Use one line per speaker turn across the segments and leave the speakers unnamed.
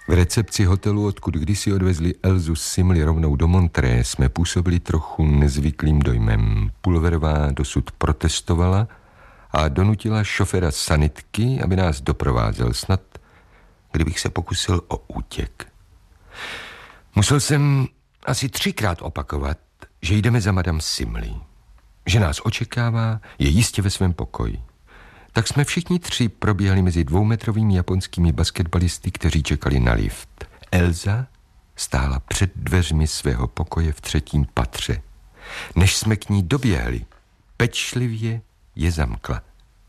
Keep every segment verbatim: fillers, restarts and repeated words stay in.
V recepci hotelu, odkud kdysi odvezli Elzu z Simly rovnou do Montré, jsme působili trochu nezvyklým dojmem. Pulverová dosud protestovala a donutila šoféra sanitky, aby nás doprovázel, snad kdybych se pokusil o útěk. Musel jsem asi třikrát opakovat, že jdeme za madam Simley, že nás očekává, je jistě ve svém pokoji. Tak jsme všichni tři probíhali mezi dvoumetrovými japonskými basketbalisty, kteří čekali na lift. Elza stála před dveřmi svého pokoje v třetím patře. Než jsme k ní doběhli, pečlivě je zamkla.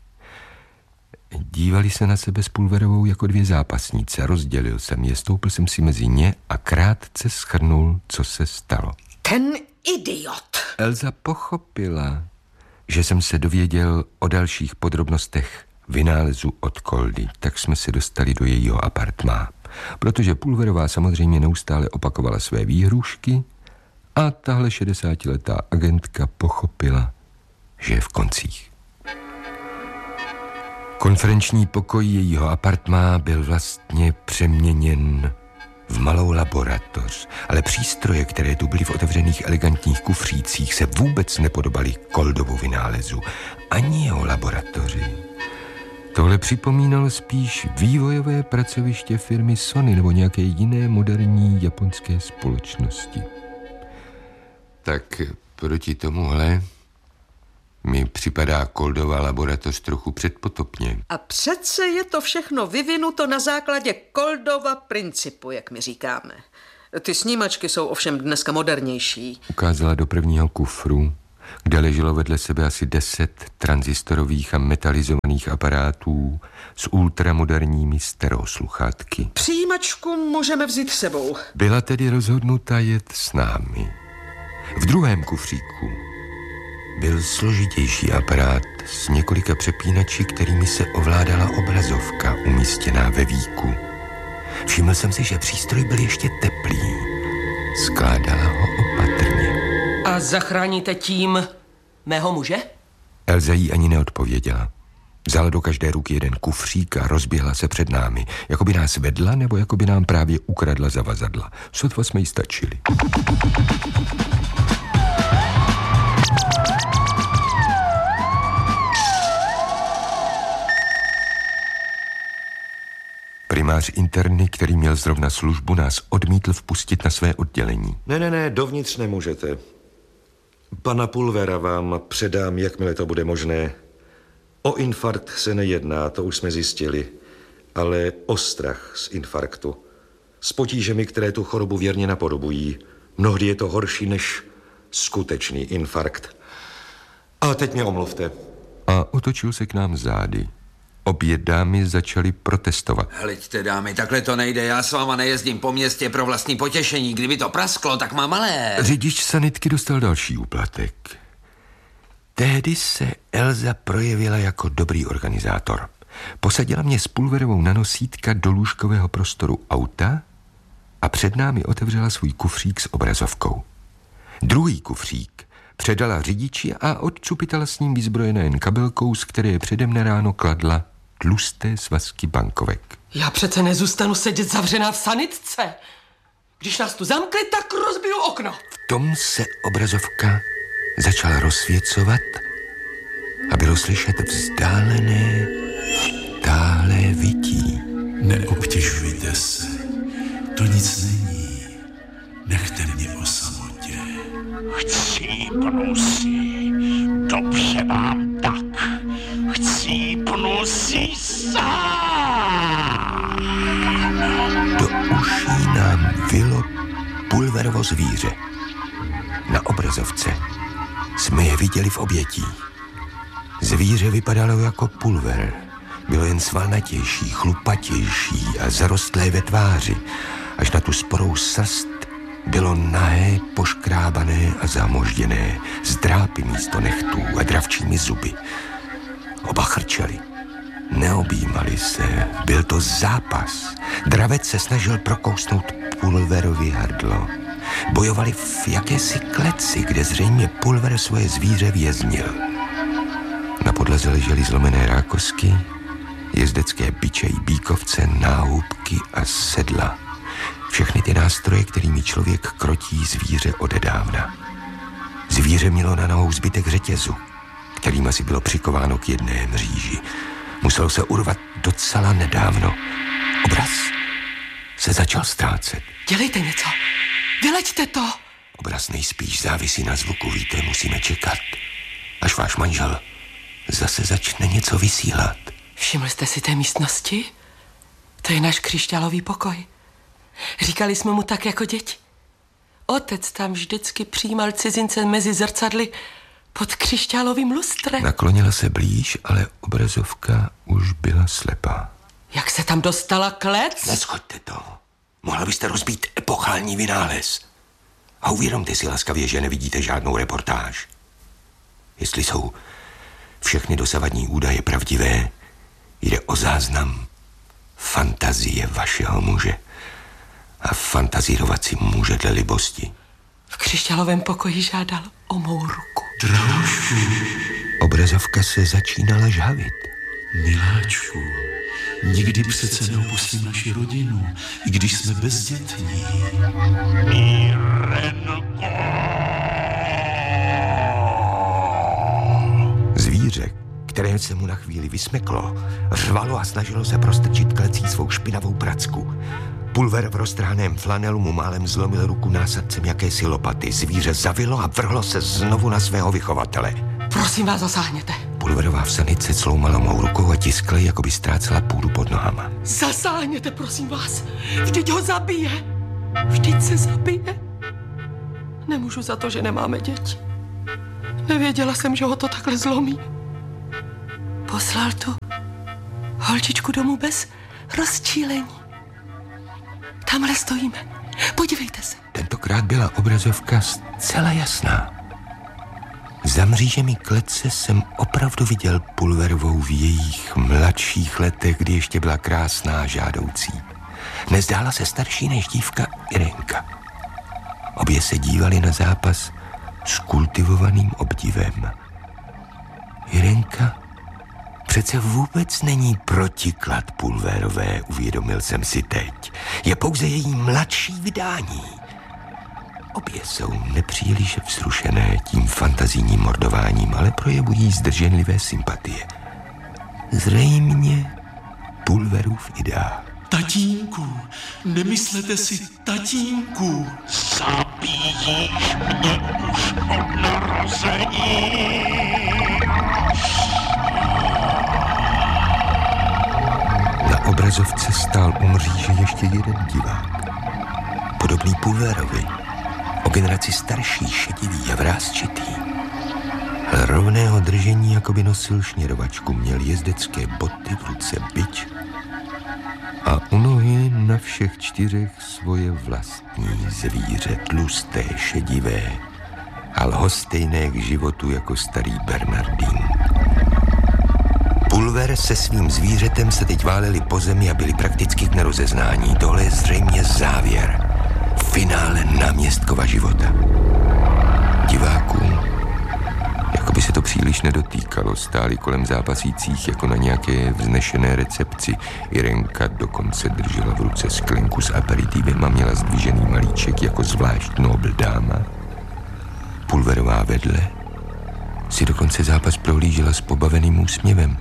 Dívali se na sebe s Pulverovou jako dvě zápasnice. Rozdělil jsem je, stoupil jsem si mezi ně a krátce shrnul, co se stalo.
Ten idiot!
Elza pochopila, že jsem se dověděl o dalších podrobnostech vynálezu od Koldy, tak jsme se dostali do jejího apartmá. Protože Pulverová samozřejmě neustále opakovala své výhrůžky a tahle šedesátiletá agentka pochopila, že je v koncích. Konferenční pokoj jejího apartmá byl vlastně přeměněn v malou laboratoř, ale přístroje, které tu byly v otevřených elegantních kufřících, se vůbec nepodobaly Koldovu vynálezu, ani jeho laboratoři. Tohle připomínalo spíš vývojové pracoviště firmy Sony nebo nějaké jiné moderní japonské společnosti. Tak proti tomuhle mi připadá Koldova laboratoř trochu předpotopně.
A přece je to všechno vyvinuto na základě Koldova principu, jak my říkáme. Ty snímačky jsou ovšem dneska modernější.
Ukázala do prvního kufru, kde leželo vedle sebe asi deset tranzistorových a metalizovaných aparátů s ultramoderními stereosluchátky.
Přijímačku můžeme vzít sebou.
Byla tedy rozhodnuta jet s námi. V druhém kufříku byl složitější aparát s několika přepínači, kterými se ovládala obrazovka umístěná ve víku. Všiml jsem si, že přístroj byl ještě teplý. Skládala ho opatrně.
A zachráníte tím mého muže?
Elza jí ani neodpověděla. Vzala do každé ruky jeden kufřík a rozběhla se před námi. Jako by nás vedla, nebo jako by nám právě ukradla zavazadla. Sotva jsme jí stačili. Primář interny, který měl zrovna službu, nás odmítl vpustit na své oddělení.
Ne, ne, ne, dovnitř nemůžete. Pana Pulvera vám předám, jakmile to bude možné. O infarkt se nejedná, to už jsme zjistili, ale o strach z infarktu. S potížemi, které tu chorobu věrně napodobují. Mnohdy je to horší než skutečný infarkt. A teď mě omluvte.
A otočil se k nám zády. Obě dámy začaly protestovat.
Hleďte, dámy, takhle to nejde. Já s váma nejezdím po městě pro vlastní potěšení. Kdyby to prasklo, tak má malé.
Řidič sanitky dostal další úplatek. Tehdy se Elza projevila jako dobrý organizátor. Posadila mě s Pulverovou na nosítka do lůžkového prostoru auta a před námi otevřela svůj kufřík s obrazovkou. Druhý kufřík předala řidiči a odcupitala s ním vyzbrojené jen kabelkou, z které přede mne ráno kladla tlusté svazky bankovek.
Já přece nezůstanu sedět zavřená v sanitce. Když nás tu zamkli, tak rozbiju okno.
V tom se obrazovka začala rozsvěcovat a bylo slyšet vzdálené táhlé vytí.
Neobtěžujte se, to nic není. Nechte mě o samotě.
Chcípnu si, dobře vám tak. Chcípnu si sám.
Do uší nám vylo Pulverovo zvíře. Na obrazovce jsme je viděli v obětí. Zvíře vypadalo jako Pulver. Bylo jen svalnatější, chlupatější a zarostlé ve tváři. Až na tu sporou srst bylo nahé, poškrábané a zamožděné, s drápy místo nechtů a dravčími zuby. Oba chrčeli. Neobjímali se. Byl to zápas. Dravec se snažil prokousnout Pulverovi hrdlo. Bojovali v jakési kleci, kde zřejmě Pulver svoje zvíře věznil. Na podlaze ležely zlomené rákosky, jezdecké biče i bíkovce, náhubky a sedla. Všechny ty nástroje, kterými člověk krotí zvíře odedávna. Zvíře mělo na nohou zbytek řetězu, kterým asi bylo přikováno k jedné mříži. Muselo se urvat docela nedávno. Obraz se začal ztrácet.
Dělejte něco. Vyleďte to.
Obraz nejspíš závisí na zvuku, víte, musíme čekat, až váš manžel zase začne něco vysílat.
Všiml jste si té místnosti? To je náš křišťálový pokoj. Říkali jsme mu tak jako děti. Otec tam vždycky přijímal cizince mezi zrcadly pod křišťálovým lustrem.
Naklonila se blíž, ale obrazovka už byla slepá.
Jak se tam dostala klec?
Neschoďte to. Mohla byste rozbít epochální vynález. A uvědomte si laskavě, že nevidíte žádnou reportáž. Jestli jsou všechny dosavadní údaje pravdivé, jde o záznam fantazie vašeho muže. A fantazírovat si může dle libosti.
V křišťálovém pokoji žádal o mou ruku.
Drahošku.
Obrazovka se začínala žhavit.
Miláčku, nikdy přece neopustím naši rodinu, i když jsme bezdětní.
Zvíře, které se mu na chvíli vysmeklo, řvalo a snažilo se prostrčit klecí svou špinavou pracku. Pulver v roztrhaném flanelu mu málem zlomil ruku násadcem jakési lopaty. Zvíře zavilo a vrhlo se znovu na svého vychovatele.
Prosím vás, zasáhněte.
Pulverová v sanice cloumala mou rukou a tiskla, jako by ztrácela půdu pod nohama.
Zasáhněte, prosím vás. Vždyť ho zabije. Vždyť se zabije. Nemůžu za to, že nemáme děti. Nevěděla jsem, že ho to takhle zlomí. Poslal tu holčičku domů bez rozčílení. Tamhle stojíme. Podívejte se.
Tentokrát byla obrazovka zcela jasná. Za mřížemi klece jsem opravdu viděl Pulverovou v jejich mladších letech, kdy ještě byla krásná a žádoucí. Nezdála se starší než dívka Irenka. Obě se dívali na zápas s kultivovaným obdivem. Irenka přece vůbec není protiklad Pulverové, uvědomil jsem si teď. Je pouze její mladší vydání. Obě jsou nepříliš vzrušené tím fantazijním mordováním, ale projevují zdrženlivé sympatie. Zřejmě Pulverův ideál.
Tatínku, nemyslete si, tatínku.
Zabíjíš mě už od narození.
Na obrazovce stál u mříže ještě jeden divák. Podobný Pulverovi, o generaci starší, šedivý a vrásčitý. Ale rovného držení, jako by nosil šněrovačku, měl jezdecké boty, v ruce bič a u nohy na všech čtyřech svoje vlastní zvíře, tlusté, šedivé a lhostejné k životu jako starý Bernardín. Pulver se svým zvířetem se teď váleli po zemi a byli prakticky k nerozeznání. Tohle je zřejmě závěr, finále náměstkova života. Divákům, jako by se to příliš nedotýkalo, stáli kolem zápasících jako na nějaké vznešené recepci. Irenka dokonce držela v ruce sklenku s aperitivem a měla zdvižený malíček jako zvlášť nobl dáma. Pulverová vedle si dokonce zápas prohlížela s pobaveným úsměvem.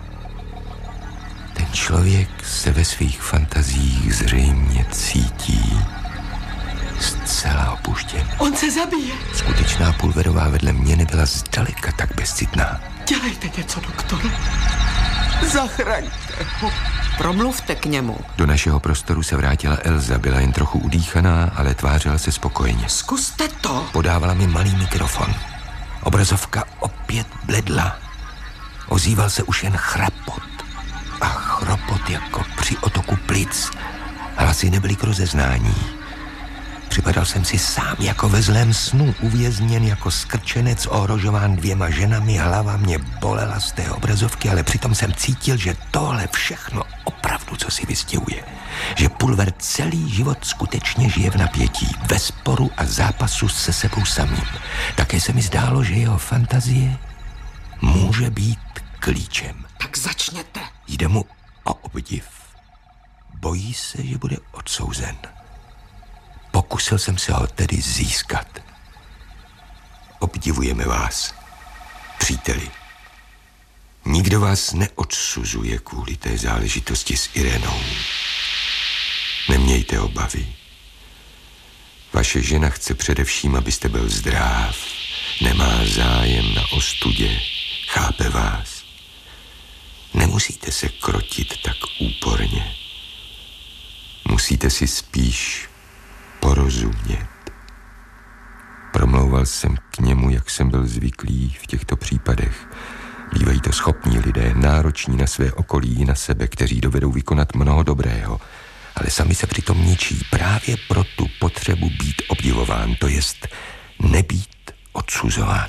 Ten člověk se ve svých fantazích zřejmě cítí zcela opuštěn.
On se zabije.
Skutečná Pulverová vedle mě nebyla zdaleka tak bezcitná.
Dělejte něco, doktore. Zachraňte ho.
Promluvte k němu.
Do našeho prostoru se vrátila Elza, byla jen trochu udýchaná, ale tvářila se spokojeně.
Zkuste to.
Podávala mi malý mikrofon. Obrazovka opět bledla. Ozýval se už jen chrapot a chropot jako při otoku plic. Hlasy nebyly k rozeznání. Připadal jsem si sám jako ve zlém snu, uvězněn jako skrčenec, ohrožován dvěma ženami. Hlava mě bolela z té obrazovky, ale přitom jsem cítil, že tohle všechno opravdu co si vystěhuje. Že Pulver celý život skutečně žije v napětí, ve sporu a zápasu se sebou samým. Také se mi zdálo, že jeho fantazie může být klíčem.
Tak začněte.
Jde mu o obdiv. Bojí se, že bude odsouzen. musel jsem se ho tedy získat. Obdivujeme vás, příteli. Nikdo vás neodsuzuje kvůli té záležitosti s Irenou. Nemějte obavy. Vaše žena chce především, abyste byl zdrav. Nemá zájem na ostudě. Chápe vás. Nemusíte se krotit tak úporně. Musíte si spíš porozumět. Promlouval jsem k němu, jak jsem byl zvyklý v těchto případech. Bývají to schopní lidé, nároční na své okolí i na sebe, kteří dovedou vykonat mnoho dobrého, ale sami se přitom ničí právě pro tu potřebu být obdivován, to jest nebýt odsuzován.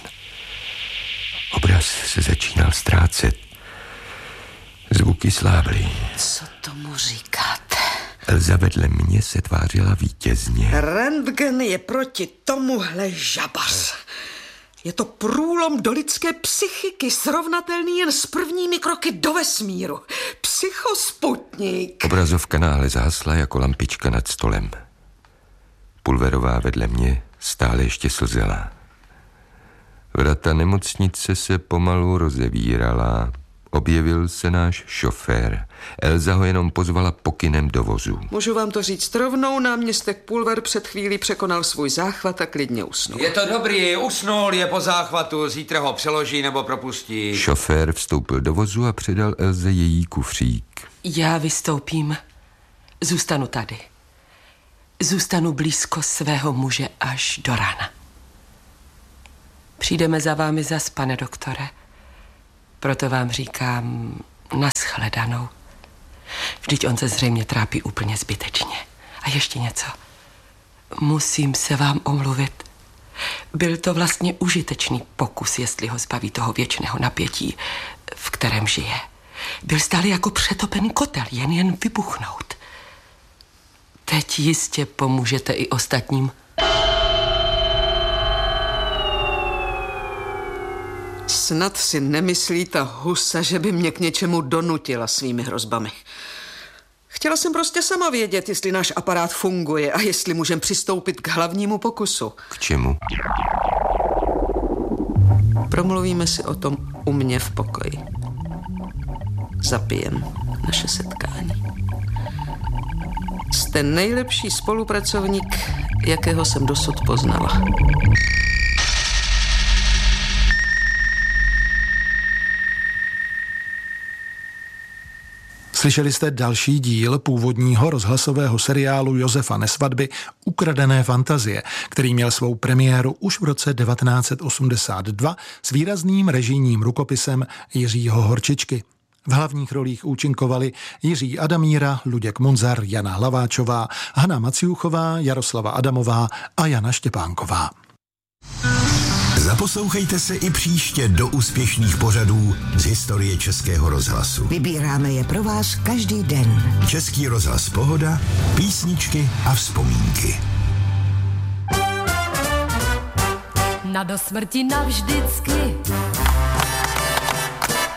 Obraz se začínal ztrácet. Zvuky slábly.
Co tomu říkáte?
Elza vedle mě se tvářila vítězně.
Rentgen je proti tomuhle žabař. Je to průlom do lidské psychiky, srovnatelný jen s prvními kroky do vesmíru. Psychosputnik.
Obrazovka náhle zahasla jako lampička nad stolem. Pulverová vedle mě stále ještě slzela. Vrata nemocnice se pomalu rozevírala. Objevil se náš šofér. Elza ho jenom pozvala pokynem do vozu.
Můžu vám to říct rovnou, náměstek Pulver před chvílí překonal svůj záchvat a klidně usnul.
Je to dobrý, usnul, je po záchvatu, zítra ho přeloží nebo propustí.
Šofér vstoupil do vozu a předal Elze její kufřík.
Já vystoupím. Zůstanu tady. Zůstanu blízko svého muže až do rána. Přijdeme za vámi zas, pane doktore. Proto vám říkám nashledanou. Vždyť on se zřejmě trápí úplně zbytečně. A ještě něco. Musím se vám omluvit. Byl to vlastně užitečný pokus, jestli ho zbaví toho věčného napětí, v kterém žije. Byl stále jako přetopený kotel, jen jen vybuchnout. Teď jistě pomůžete i ostatním.
Snad si nemyslí ta husa, že by mě k něčemu donutila svými hrozbami. Chtěla jsem prostě sama vědět, jestli náš aparát funguje a jestli můžeme přistoupit k hlavnímu pokusu.
K čemu?
Promluvíme si o tom u mě v pokoji. Zapijem naše setkání. Jste nejlepší spolupracovník, jakého jsem dosud poznala.
Slyšeli jste další díl původního rozhlasového seriálu Josefa Nesvadby Ukradené fantazie, který měl svou premiéru už v roce devatenáct set osmdesát dva s výrazným režijním rukopisem Jiřího Horčičky. V hlavních rolích účinkovali Jiří Adamíra, Luděk Munzar, Jana Hlaváčová, Hana Maciuchová, Jaroslava Adamová a Jana Štěpánková.
Zaposlouchejte se i příště do úspěšných pořadů z historie Českého rozhlasu.
Vybíráme je pro vás každý den.
Český rozhlas Pohoda, písničky a vzpomínky.
Na dosmrti navždycky